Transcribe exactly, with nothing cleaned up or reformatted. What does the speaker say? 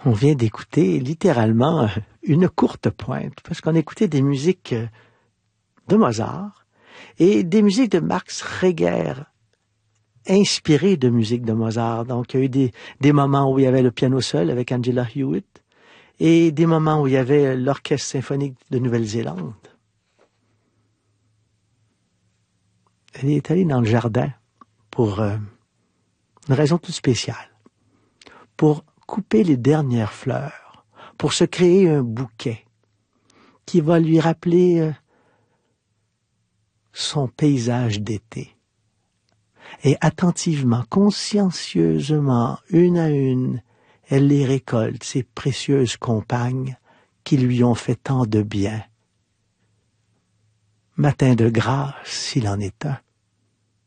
On vient d'écouter littéralement une courte pointe, parce qu'on écoutait des musiques de Mozart et des musiques de Max Reger, inspirées de musique de Mozart. Donc, il y a eu des, des moments où il y avait le piano seul avec Angela Hewitt et des moments où il y avait l'Orchestre symphonique de Nouvelle-Zélande. Elle est allée dans le jardin pour euh, une raison toute spéciale, pour couper les dernières fleurs, pour se créer un bouquet qui va lui rappeler euh, son paysage d'été. Et attentivement, consciencieusement, une à une, elle les récolte, ces précieuses compagnes qui lui ont fait tant de bien. Matin de grâce, s'il en est un.